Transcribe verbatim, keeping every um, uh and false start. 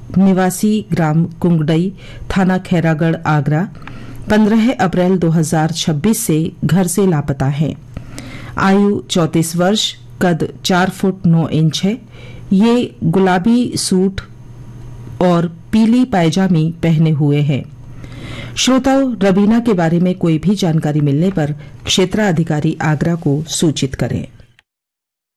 निवासी ग्राम कुंगडई, थाना खैरागढ़, आगरा, पंद्रह अप्रैल दो हज़ार छब्बीस से घर से लापता है। आयु चौंतीस वर्ष, कद चार फुट नौ इंच है। ये गुलाबी सूट और पीली पायजामी पहने हुए हैं। श्रोताओं, रबीना के बारे में कोई भी जानकारी मिलने पर क्षेत्राधिकारी आगरा को सूचित करें।